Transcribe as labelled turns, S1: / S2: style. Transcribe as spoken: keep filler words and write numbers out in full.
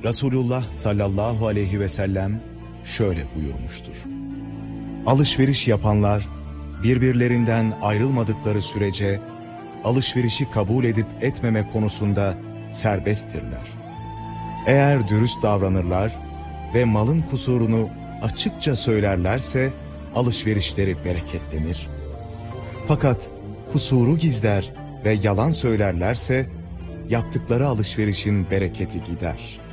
S1: Resulullah sallallahu aleyhi ve sellem şöyle buyurmuştur: alışveriş yapanlar birbirlerinden ayrılmadıkları sürece alışverişi kabul edip etmeme konusunda serbesttirler. Eğer dürüst davranırlar ve malın kusurunu açıkça söylerlerse alışverişleri bereketlenir. Fakat kusuru gizler ve yalan söylerlerse yaptıkları alışverişin bereketi gider.